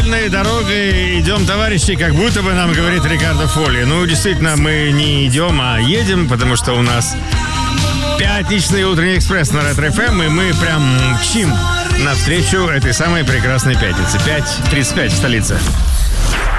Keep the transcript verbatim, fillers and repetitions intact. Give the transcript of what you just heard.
печальной дорогой идем, товарищи, как будто бы нам говорит Рикардо Фолли. Ну, действительно, мы не идем, а едем, потому что у нас пятничный утренний экспресс на Ретро-эф эм, и мы прям мчим навстречу этой самой прекрасной пятнице. пять тридцать пять в столице.